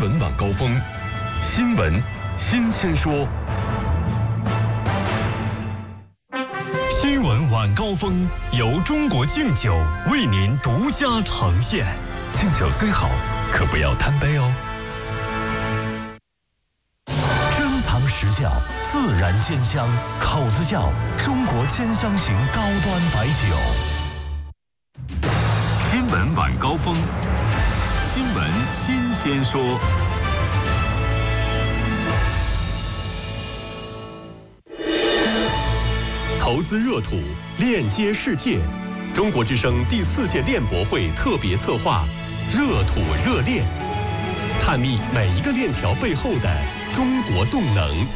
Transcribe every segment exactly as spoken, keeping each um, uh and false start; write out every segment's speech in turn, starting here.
闻晚高峰，新闻新鲜说。新闻晚高峰由中国敬酒为您独家呈现。敬酒虽好，可不要贪杯哦。珍藏实窖，自然鲜香，口子窖中国千香型高端白酒。新闻晚高峰，新闻新鲜说。投资热土，链接世界。中国之声第四届链博会特别策划热土热链，探秘每一个链条背后的中国动能。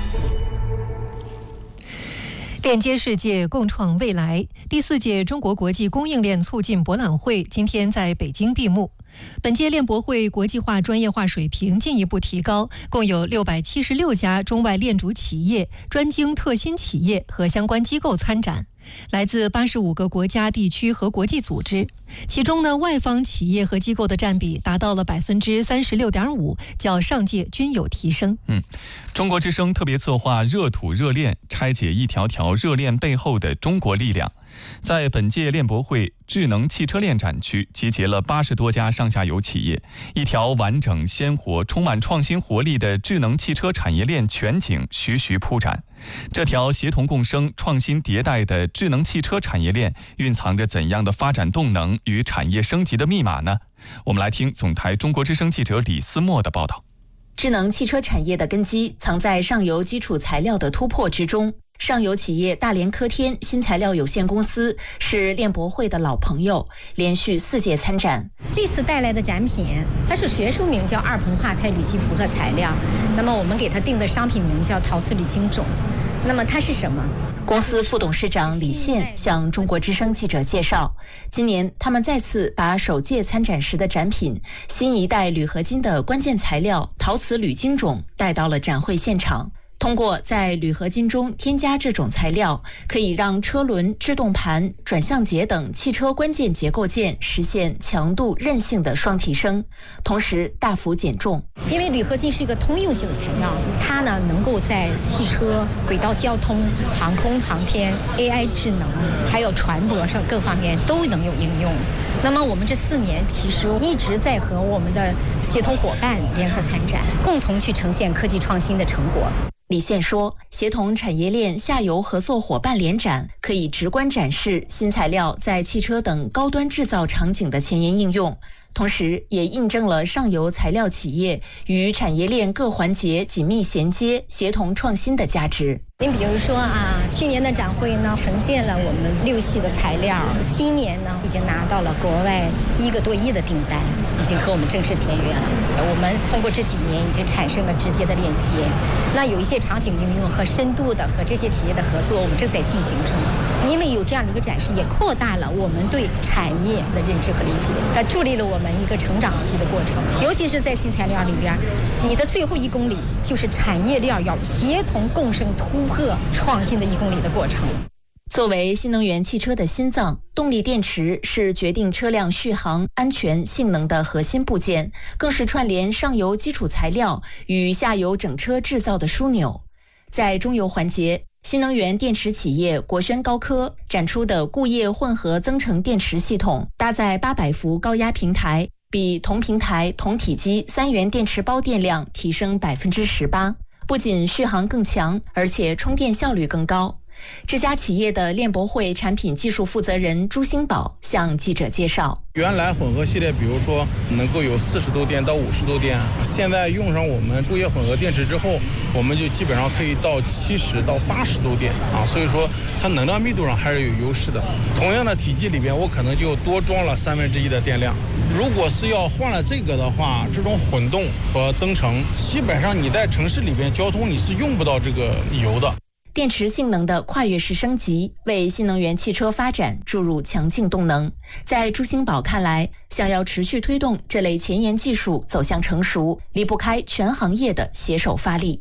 链接世界，共创未来。第四届中国国际供应链促进博览会今天在北京闭幕。本届链博会国际化专业化水平进一步提高，共有六百七十六家中外链主企业、专精特新企业和相关机构参展，来自八十五个国家、地区和国际组织。其中呢，外方企业和机构的占比达到了百分之三十六点五，较上届均有提升。 嗯，中国之声特别策划热土热链，拆解一条条热链背后的中国力量。在本届链博会智能汽车链展区，集结了八十多家上下游企业，一条完整、鲜活、充满创新活力的智能汽车产业链全景徐徐铺展。这条协同共生、创新迭代的智能汽车产业链，蕴藏着怎样的发展动能与产业升级的密码呢？我们来听总台中国之声记者李思墨的报道。 智能汽车产业的根基藏在上游基础材料的突破之中。上游企业大连科天新材料有限公司是链博会的老朋友，连续四届参展。 这次带来的展品，它是学术名叫二硼化钛铝基复合材料，那么我们给它定的商品名叫陶瓷铝晶种。那么它是什么？ 公司副董事长李现向中国之声记者介绍，今年他们再次把首届参展时的展品新一代铝合金的关键材料陶瓷铝晶种带到了展会现场。通过在铝合金中添加这种材料，可以让车轮、制动盘、转向节等汽车关键结构件实现强度、韧性的双提升，同时大幅减重。 因为铝合金是一个通用性的材料，它呢能够在汽车、轨道交通、航空航天、A I 智能，还有船舶上各方面都能有应用。那么我们这四年其实一直在和我们的协同伙伴联合参展，共同去呈现科技创新的成果。 李现说，协同产业链下游合作伙伴联展可以直观展示新材料在汽车等高端制造场景的前沿应用，同时也印证了上游材料企业与产业链各环节紧密衔接、协同创新的价值。 您比如说啊，去年的展会呢，呈现了我们六系的材料，今年呢已经拿到了国外一个多亿的订单，已经和我们正式签约了。我们通过这几年已经产生了直接的链接，那有一些场景应用和深度的和这些企业的合作，我们正在进行中。因为有这样的一个展示，也扩大了我们对产业的认知和理解，它助力了我们一个成长期的过程。尤其是在新材料里边，你的最后一公里就是产业链要协同共生突破创新的一公里的过程。 作为新能源汽车的心脏，动力电池是决定车辆续航、安全、性能的核心部件，更是串联上游基础材料与下游整车制造的枢纽。在中游环节，新能源电池企业国轩高科展出的固液混合增程电池系统，搭载八百伏高压平台，比同平台同体积三元电池包电量提升百分之十八，不仅续航更强，而且充电效率更高。这家企业的链博会产品技术负责人朱兴宝向记者介绍， 原来混合系列比如说能够有四十度电到五十度电，现在用上我们固液混合电池之后，我们就基本上可以到七十到八十度电啊，所以说它能量密度上还是有优势的。同样的体积里边，我可能就多装了三分之一的电量。如果是要换了这个的话，这种混动和增程，基本上你在城市里边交通你是用不到这个油的。 电池性能的跨越式升级，为新能源汽车发展注入强劲动能。在朱兴宝看来，想要持续推动这类前沿技术走向成熟，离不开全行业的携手发力。